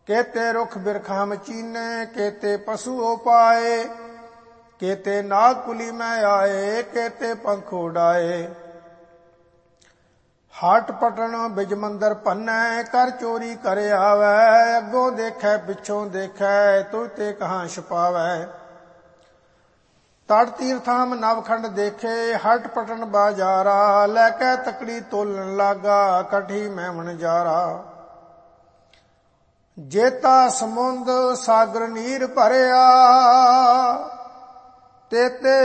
केते रुख बिरखा मचीने, केते पशु उपाए, केते नाग कुली में आए, केते पंख उड़ाए। हाट पटन बिज मंदर भन्नै, कर चोरी कर आवै, अगों देखै पिछों देखै, तुझ ते कहाँ छुपावै। तड़ तीर्थाम नवखंड देखे, हट पटन बाजारा, लैकै तकड़ी तोलन लागा, कठी मैमन जारा। जेता समुंद सागर नीर भरिया, तेते